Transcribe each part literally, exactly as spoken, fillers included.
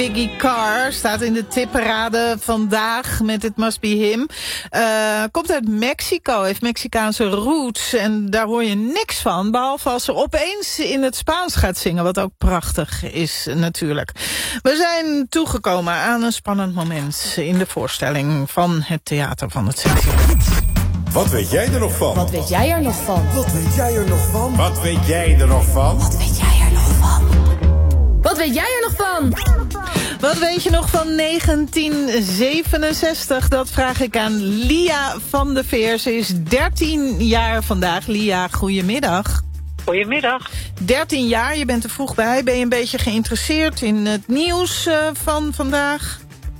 Biggie Carr staat in de tipparade vandaag met It Must Be Him. Uh, komt uit Mexico, heeft Mexicaanse roots. En daar hoor je niks van, behalve als ze opeens in het Spaans gaat zingen. Wat ook prachtig is natuurlijk. We zijn toegekomen aan een spannend moment in de voorstelling van het Theater van het Sentiment. Wat weet jij er nog van? Wat weet jij er nog van? Wat weet jij er nog van? Wat weet jij er nog van? Wat weet jij er nog van? Wat weet jij er nog van? Wat weet je nog van negentien zevenenzestig? Dat vraag ik aan Lia van de Veer. Ze is dertien jaar vandaag. Lia, goedemiddag. Goedemiddag. dertien jaar, je bent er vroeg bij. Ben je een beetje geïnteresseerd in het nieuws uh, van vandaag?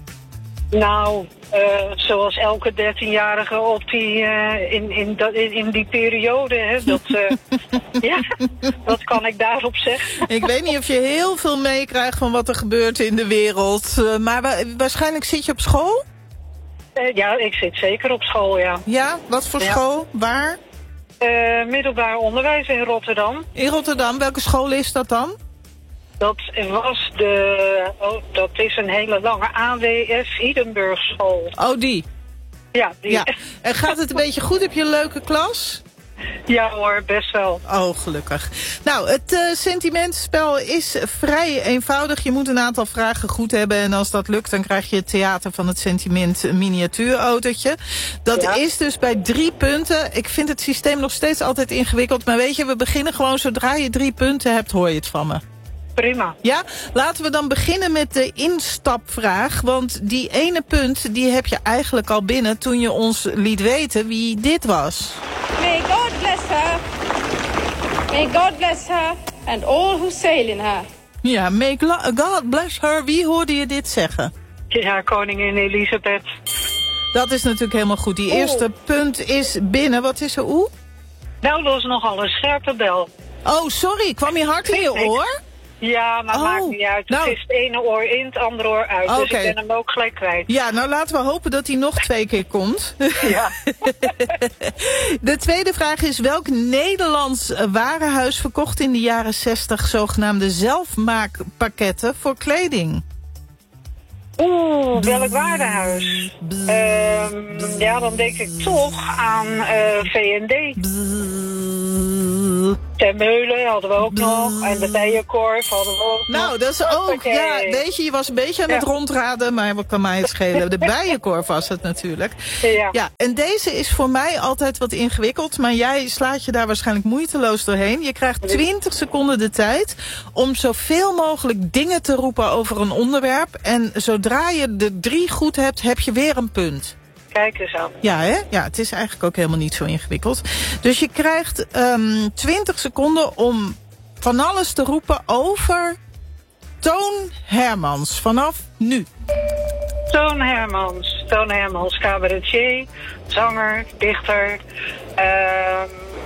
Nou, uh, zoals elke dertienjarige op die, uh, in, in, in, in die periode, hè, dat, uh, ja, wat kan ik daarop zeggen? Ik weet niet of je heel veel meekrijgt van wat er gebeurt in de wereld. Uh, maar wa waarschijnlijk zit je op school? Uh, ja, ik zit zeker op school, ja. Ja, wat voor ja. school? Waar? Uh, middelbaar onderwijs in Rotterdam. In Rotterdam, welke school is dat dan? Dat was de, oh, dat is een hele lange A W F Idenburg school. Oh, die? Ja, die. Ja. En gaat het een beetje goed? Heb je een leuke klas? Ja hoor, best wel. Oh, gelukkig. Nou, het uh, sentimentenspel is vrij eenvoudig. Je moet een aantal vragen goed hebben. En als dat lukt, dan krijg je het Theater van het Sentiment een miniatuurautootje. Dat ja. is dus bij drie punten. Ik vind het systeem nog steeds altijd ingewikkeld. Maar weet je, we beginnen gewoon zodra je drie punten hebt, hoor je het van me. Prima. Ja, laten we dan beginnen met de instapvraag. Want die ene punt, die heb je eigenlijk al binnen toen je ons liet weten wie dit was. May God bless her. May God bless her and all who sail in her. Ja, may God bless her. Wie hoorde je dit zeggen? Ja, koningin Elisabeth. Dat is natuurlijk helemaal goed. Die eerste oeh. punt is binnen. Wat is er, oeh? Nou, dat is nogal een scherpe bel. Oh, sorry. Kwam je hard in je oor? Ja, maar oh, maakt niet uit. Nou, het is het ene oor in, het andere oor uit. Okay. Dus ik ben hem ook gelijk kwijt. Ja, nou laten we hopen dat hij nog twee keer komt. Ja. De tweede vraag is: welk Nederlands warenhuis verkocht in de jaren zestig zogenaamde zelfmaakpakketten voor kleding? Oeh, welk warenhuis? Um, ja, dan denk ik toch aan uh, V en D. Ten Meulen hadden we ook nog. En de Bijenkorf hadden we ook nou, nog. dat is ook, okay. ja, weet je, je was een beetje aan ja. het rondraden, maar wat kan mij het schelen? De Bijenkorf was het natuurlijk. Ja. ja. En deze is voor mij altijd wat ingewikkeld, maar jij slaat je daar waarschijnlijk moeiteloos doorheen. Je krijgt twintig seconden de tijd om zoveel mogelijk dingen te roepen over een onderwerp. En zodra je de drie goed hebt, heb je weer een punt. Kijk eens aan. Ja, hè? Ja, het is eigenlijk ook helemaal niet zo ingewikkeld. Dus je krijgt um, twintig seconden om van alles te roepen over Toon Hermans. Vanaf nu. Toon Hermans. Toon Hermans, cabaretier, zanger, dichter. Uh,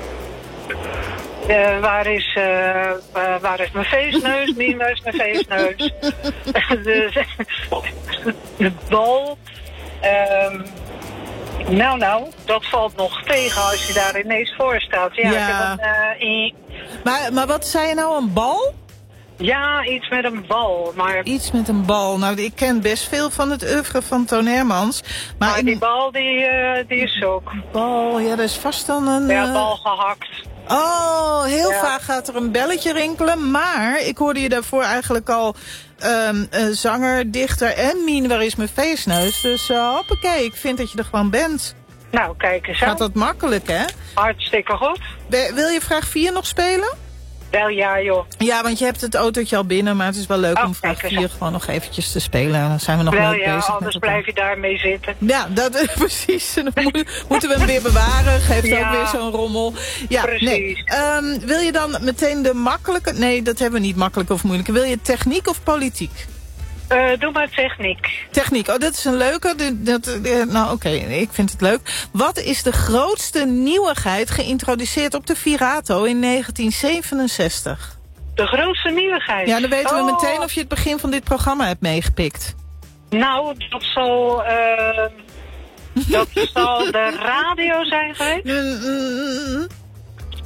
uh, waar, is, uh, uh, waar is mijn feestneus? Mien, waar is mijn feestneus? de, de bal. Um, Nou, nou, dat valt nog tegen als je daar ineens voor staat. Ja, ja. Ik heb een, uh, i- maar, maar wat zei je nou, een bal? Ja, iets met een bal. Maar... Iets met een bal. Nou, ik ken best veel van het oeuvre van Toon Hermans. Maar, maar in... die bal, die, uh, die is ook. Bal, ja, dat is vast dan een... Ja, bal gehakt. Oh, heel ja. vaak gaat er een belletje rinkelen. Maar ik hoorde je daarvoor eigenlijk al um, uh, zanger, dichter en Mien, waar is mijn feestneus? Dus uh, hoppakee, ik vind dat je er gewoon bent. Nou, kijk eens aan. Gaat dat makkelijk, hè? Hartstikke goed. Be- wil je vraag vier nog spelen? Wel ja, joh. Ja, want je hebt het autootje al binnen, maar het is wel leuk oh, om vraag vier gewoon nog eventjes te spelen. Dan zijn we nog wel, leuk ja, bezig. anders blijf je daarmee zitten. Ja, dat is precies. Dan moet, moeten we hem weer bewaren. Geeft ja, ook weer zo'n rommel. Ja, precies. Nee. Um, wil je dan meteen de makkelijke... Nee, dat hebben we niet, makkelijk of moeilijke. Wil je techniek of politiek? Uh, doe maar techniek. Techniek, oh, dat is een leuke. Dat, dat, nou, oké, okay, ik vind het leuk. Wat is de grootste nieuwigheid geïntroduceerd op de Virato in negentien zevenenzestig? De grootste nieuwigheid? Ja, dan weten oh. we meteen of je het begin van dit programma hebt meegepikt. Nou, dat zal... Uh, dat zal de radio zijn geweest?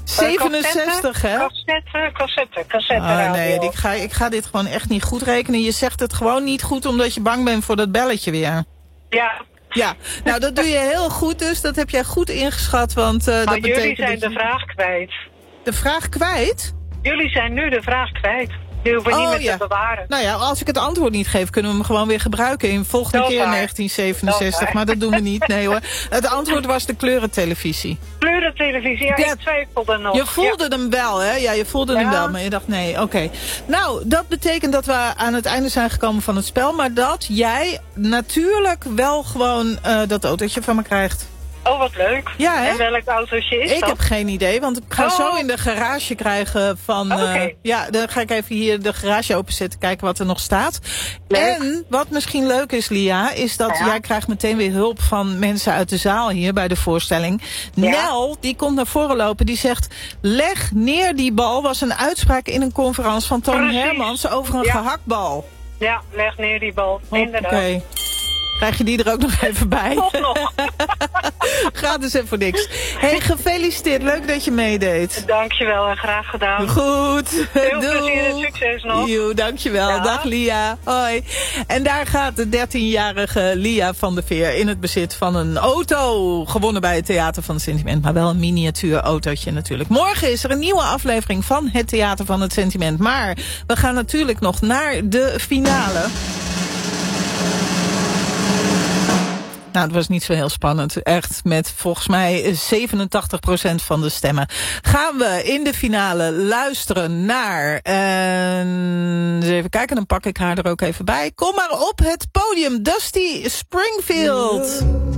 zevenenzestig, hè? Cassette, cassette, cassette. Oh, nee, ik ga, ik ga dit gewoon echt niet goed rekenen. Je zegt het gewoon niet goed omdat je bang bent voor dat belletje weer. Ja. Ja, nou dat doe je heel goed dus. Dat heb jij goed ingeschat, want uh, maar dat jullie betekent zijn dat de je... vraag kwijt. De vraag kwijt? Jullie zijn nu de vraag kwijt. Die hoeven oh, niet meer ja. te bewaren. Nou ja, als ik het antwoord niet geef, kunnen we hem gewoon weer gebruiken in volgende Dat keer waar. negentien zevenenzestig. Dat maar dat doen we niet, nee hoor. Het antwoord was de kleurentelevisie. Kleurentelevisie, ja, Ja, ik twijfelde nog. Je voelde ja. hem wel, hè? Ja, je voelde Ja. hem wel, maar je dacht nee, oké. Okay. Nou, dat betekent dat we aan het einde zijn gekomen van het spel, maar dat jij natuurlijk wel gewoon uh, dat autootje van me krijgt. Oh, wat leuk. Ja, hè? En welk autootje is ik dat? heb geen idee, want ik ga Oh. zo in de garage krijgen van... Oh, uh, okay. Ja, dan ga ik even hier de garage openzetten, kijken wat er nog staat. Leuk. En wat misschien leuk is, Lia, is dat Ja. jij krijgt meteen weer hulp van mensen uit de zaal hier bij de voorstelling. Ja. Nel, die komt naar voren lopen, die zegt... Leg neer die bal, was een uitspraak in een conferentie van Toon Precies. Hermans over een Ja. gehaktbal. Ja, leg neer die bal. Oké. Inderdaad. Okay. Krijg je die er ook nog even bij? Toch nog. Gaat dus even voor niks. Hey, gefeliciteerd. Leuk dat je meedeed. Dankjewel en graag gedaan. Goed. Heel Doei. plezier en succes nog. Jo, dankjewel. Ja. Dag Lia. Hoi. En daar gaat de dertienjarige Lia van der Veer in het bezit van een auto. Gewonnen bij het Theater van het Sentiment. Maar wel een miniatuur autootje natuurlijk. Morgen is er een nieuwe aflevering van het Theater van het Sentiment. Maar we gaan natuurlijk nog naar de finale. Nou, het was niet zo heel spannend. Echt, met volgens mij zevenentachtig procent van de stemmen gaan we in de finale luisteren naar... Uh, even kijken, dan pak ik haar er ook even bij. Kom maar op het podium, Dusty Springfield.